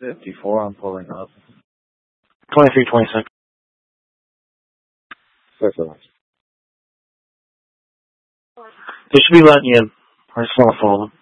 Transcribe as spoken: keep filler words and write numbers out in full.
fifty-four, I'm pulling up. twenty-three twenty-six. Specialized. They should be letting you in. I just want to follow them.